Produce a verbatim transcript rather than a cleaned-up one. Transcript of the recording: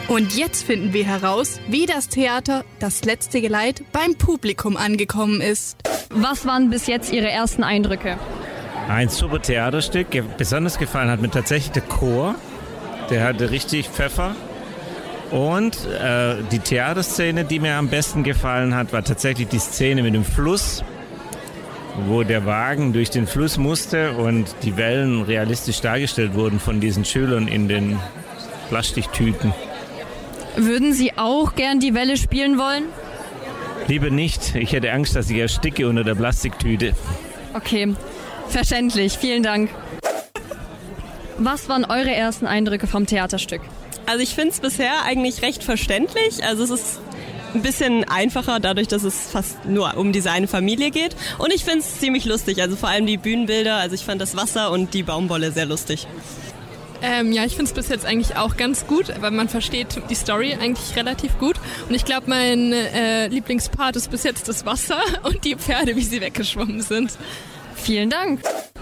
Und jetzt finden wir heraus, wie das Theater Das letzte Geleit beim Publikum angekommen ist. Was waren bis jetzt Ihre ersten Eindrücke? Ein super Theaterstück. Besonders gefallen hat mir tatsächlich der Chor. Der hatte richtig Pfeffer. Und äh, die Theaterszene, die mir am besten gefallen hat, war tatsächlich die Szene mit dem Fluss, wo der Wagen durch den Fluss musste und die Wellen realistisch dargestellt wurden von diesen Schülern in den Plastiktüten. Würden Sie auch gern die Welle spielen wollen? Lieber nicht. Ich hätte Angst, dass ich ersticke unter der Plastiktüte. Okay, verständlich. Vielen Dank. Was waren eure ersten Eindrücke vom Theaterstück? Also ich finde es bisher eigentlich recht verständlich. Also es ist ein bisschen einfacher, dadurch, dass es fast nur um diese eine Familie geht. Und ich finde es ziemlich lustig. Also vor allem die Bühnenbilder. Also ich fand das Wasser und die Baumwolle sehr lustig. Ähm, ja, ich finde es bis jetzt eigentlich auch ganz gut, weil man versteht die Story eigentlich relativ gut. Und ich glaube, mein äh, Lieblingspart ist bis jetzt das Wasser und die Pferde, wie sie weggeschwommen sind. Vielen Dank.